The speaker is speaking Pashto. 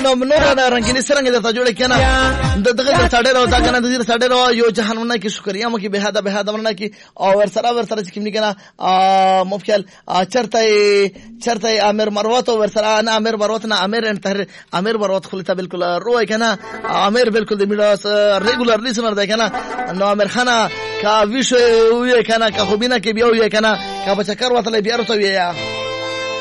نور رنگینی سرنګ درته جوړ کنه دغه ساډه راو دا کنه د ساډه راو یو جهانونه کې شکریا مو کې به هدا ورنه کې او ور سره چې کوم کنه مفکل چرته امیر مروت ور سره انا امیر مروت نه امیر مروت خلته بالکل روای کنه امیر بالکل د میډاس ریګولر لیسنر ده کنه نو امیر خانه کا ویش وی کنه کا خوبینه کې بیا وی کنه کا بچکر وته بیا ورته وی